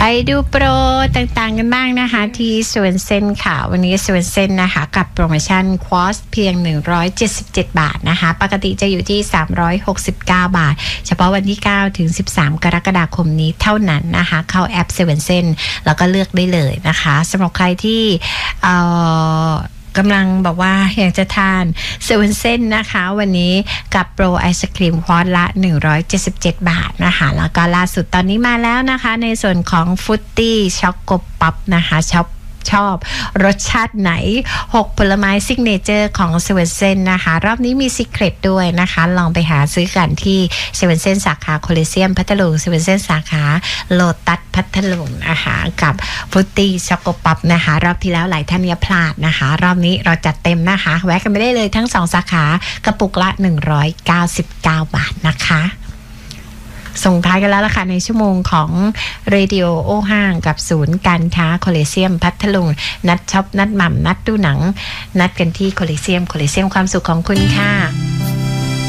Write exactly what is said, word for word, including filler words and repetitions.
ไปดูโปรต่างๆกันบ้างนะคะที่สวนเซนค่ะวันนี้สวนเซนนะคะกับโปรโมชั่นควอสเพียงหนึ่งร้อยเจ็ดสิบเจ็ดบาทนะคะปกติจะอยู่ที่สามร้อยหกสิบเก้าบาทเฉพาะวันที่เก้าถึงสิบสามกรกฎาคมนี้เท่านั้นนะคะเข้าแอปเซเว่นเซนแล้วก็เลือกได้เลยนะคะสำหรับใครที่เอ่อกำลังบอกว่าอยากจะทานเซเว่นเซนนะคะวันนี้กับโปรไอศครีมควอตละหนึ่งร้อยเจ็ดสิบเจ็ดบาทนะคะแล้วก็ล่าสุดตอนนี้มาแล้วนะคะในส่วนของฟรุตตี้ช็อกโกป๊อปนะคะช็อปชอบรสชาติไหนหกผลไม้ซิกเนเจอร์ของเซเว่นเซนนะคะรอบนี้มีซีเคร็ตด้วยนะคะลองไปหาซื้อกันที่เซเว่นเซนสาขาโคลิเซียมพัทลุงเซเว่นเซนสาขาโลตัสพัทลุงนะคะกับฟรุตตี้ช็อกโกป๊อปนะคะรอบที่แล้วหลายท่านเนี่ยพลาดนะคะรอบนี้เราจัดเต็มนะคะแวะกันไปได้เลยทั้งสองสาขากระปุกละหนึ่งร้อยเก้าสิบเก้าบาทนะคะส่งท้ายกันแล้วล่ะค่ะในชั่วโมงของเรดิโอโอห้างกับศูนย์การค้าโคลิเซียมพัทลุงนัดช็อปนัดหม่ำนัดดูหนังนัดกันที่โคลิเซียมโคลิเซียมความสุขของคุณค่ะ